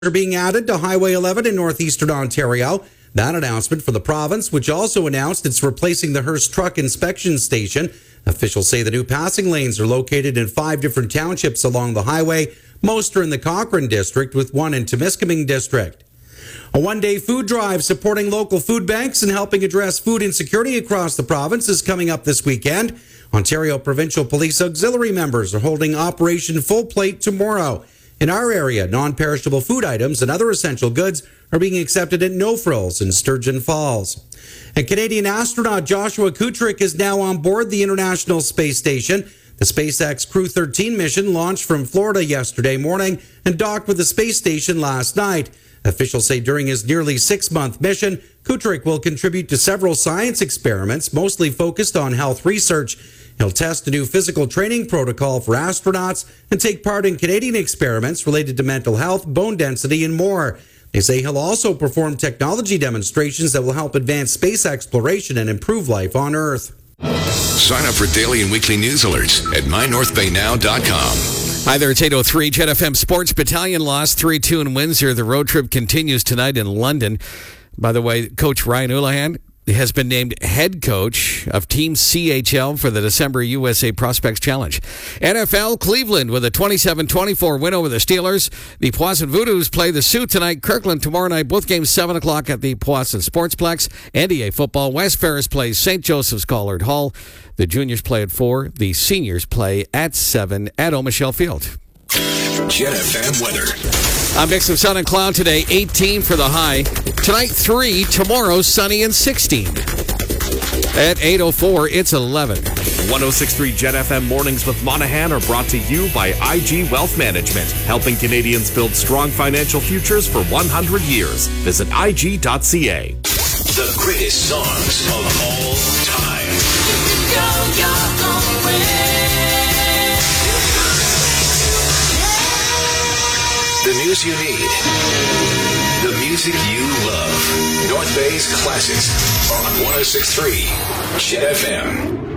are being added to Highway 11 in northeastern Ontario. That announcement for the province, which also announced it's replacing the Hearst Truck Inspection Station. Officials say the new passing lanes are located in 5 different townships along the highway. Most are in the Cochrane district, with one in Temiskaming district. A one-day food drive supporting local food banks and helping address food insecurity across the province is coming up this weekend. Ontario Provincial Police Auxiliary members are holding Operation Full Plate tomorrow. In our area, non-perishable food items and other essential goods are being accepted at No Frills in Sturgeon Falls. And Canadian astronaut Joshua Kutrick is now on board the International Space Station. The SpaceX Crew 13 mission launched from Florida yesterday morning and docked with the space station last night. Officials say during his nearly 6-month mission, Kutrick will contribute to several science experiments, mostly focused on health research. He'll test a new physical training protocol for astronauts and take part in Canadian experiments related to mental health, bone density, and more. They say he'll also perform technology demonstrations that will help advance space exploration and improve life on Earth. Sign up for daily and weekly news alerts at mynorthbaynow.com. Hi there, it's 8:03. Jet FM Sports Battalion lost 3-2 in Windsor. The road trip continues tonight in London. By the way, Coach Ryan Houlihan has been named head coach of Team CHL for the December USA Prospects Challenge. NFL, Cleveland with a 27-24 win over the Steelers. The Poisson Voodoos play the Sioux tonight. Kirkland tomorrow night. Both games 7 o'clock at the Poisson Sportsplex. NDA football. West Ferris plays St. Joseph's Collard Hall. The juniors play at 4. The seniors play at 7 at O'Michelle Field. Jet FM weather. A mix of sun and cloud today, 18 for the high. Tonight, 3. Tomorrow, sunny and 16. At 8:04, it's 11. 106.3 Jet FM Mornings with Monahan are brought to you by IG Wealth Management, helping Canadians build strong financial futures for 100 years. Visit IG.ca. The greatest songs of all time. Go your own way. The news you need. The music you love. North Bay's classics on 106.3 Jet FM.